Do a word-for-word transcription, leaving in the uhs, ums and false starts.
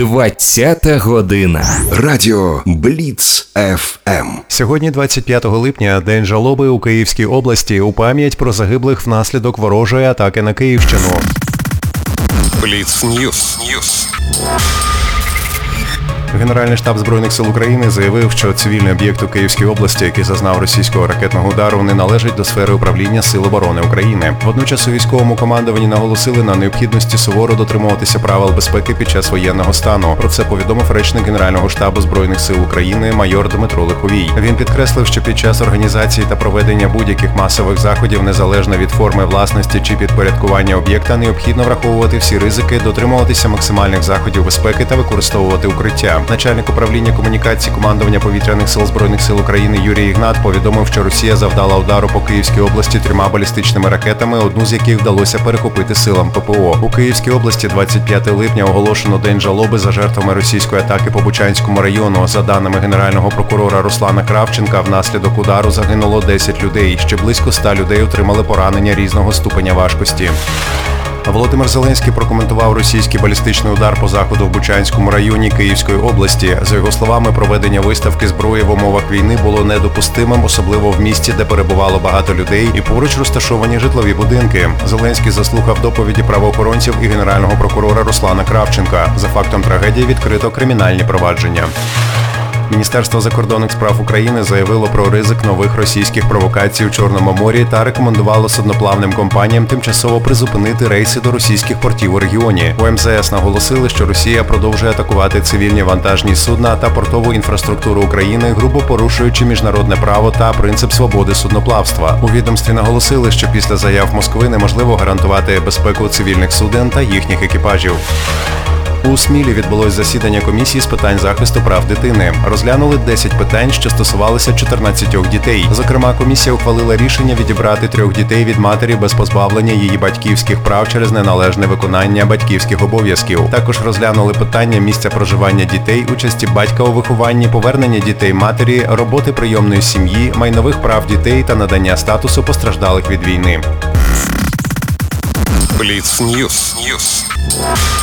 двадцята година. Радіо Бліц еф ем. Сьогодні, двадцять п'ятого липня, День жалоби у Київській області у пам'ять про загиблих внаслідок ворожої атаки на Київщину. Бліц Ньюс. Генеральний штаб Збройних сил України заявив, що цивільний об'єкт у Київській області, який зазнав російського ракетного удару, не належить до сфери управління Сил оборони України. Водночас у військовому командуванні наголосили на необхідності суворо дотримуватися правил безпеки під час воєнного стану. Про це повідомив речник Генерального штабу Збройних сил України майор Дмитро Лиховій. Він підкреслив, що під час організації та проведення будь-яких масових заходів, незалежно від форми власності чи підпорядкування об'єкта, необхідно враховувати всі ризики, дотримуватися максимальних заходів безпеки та використовувати укриття. Начальник управління комунікації командування повітряних сил Збройних сил України Юрій Ігнат повідомив, що Росія завдала удару по Київській області трьома балістичними ракетами, одну з яких вдалося перехопити силам ППО. У Київській області двадцять п'ятого липня оголошено День жалоби за жертвами російської атаки по Бучанському району. За даними Генерального прокурора Руслана Кравченка, внаслідок удару загинуло десять людей. Ще близько ста людей отримали поранення різного ступеня важкості. Володимир Зеленський прокоментував російський балістичний удар по заходу в Бучанському районі Київської області. За його словами, проведення виставки зброї в умовах війни було недопустимим, особливо в місті, де перебувало багато людей і поруч розташовані житлові будинки. Зеленський заслухав доповіді правоохоронців і генерального прокурора Руслана Кравченка. За фактом трагедії відкрито кримінальні провадження. Міністерство закордонних справ України заявило про ризик нових російських провокацій у Чорному морі та рекомендувало судноплавним компаніям тимчасово призупинити рейси до російських портів у регіоні. У ем зе ес наголосили, що Росія продовжує атакувати цивільні вантажні судна та портову інфраструктуру України, грубо порушуючи міжнародне право та принцип свободи судноплавства. У відомстві наголосили, що після заяв Москви неможливо гарантувати безпеку цивільних суден та їхніх екіпажів. У Смілі відбулось засідання комісії з питань захисту прав дитини. Розглянули десять питань, що стосувалися чотирнадцятьох дітей. Зокрема, комісія ухвалила рішення відібрати трьох дітей від матері без позбавлення її батьківських прав через неналежне виконання батьківських обов'язків. Також розглянули питання місця проживання дітей, участі батька у вихованні, повернення дітей матері, роботи прийомної сім'ї, майнових прав дітей та надання статусу постраждалих від війни. Бліц Ньюс.